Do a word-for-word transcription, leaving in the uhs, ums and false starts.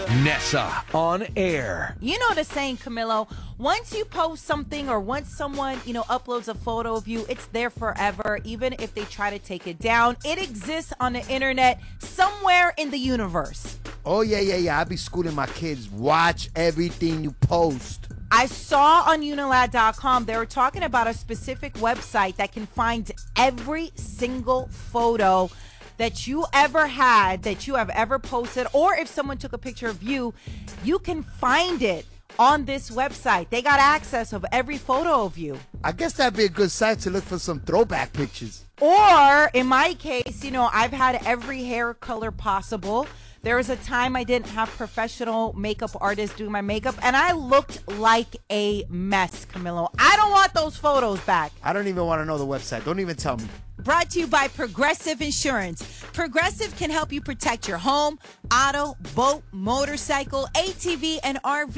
Nessa on air. You know the saying, Camilo, once you post something or once someone, you know, uploads a photo of you, it's there forever, even if they try to take it down. It exists on the internet somewhere in the universe. Oh, yeah, yeah, yeah. I be schooling my kids. Watch everything you post. I saw on Unilad dot com, they were talking about a specific website that can find every single photo that you ever had, that you have ever posted, or if someone took a picture of you, you can find it on this website. They got access of every photo of you. I guess that'd be a good site to look for some throwback pictures. Or, in my case, you know, I've had every hair color possible. There was a time I didn't have professional makeup artists doing my makeup, and I looked like a mess, Camilo. I don't want those photos back. I don't even want to know the website. Don't even tell me. Brought to you by Progressive Insurance. Progressive can help you protect your home, auto, boat, motorcycle, A T V, and R V.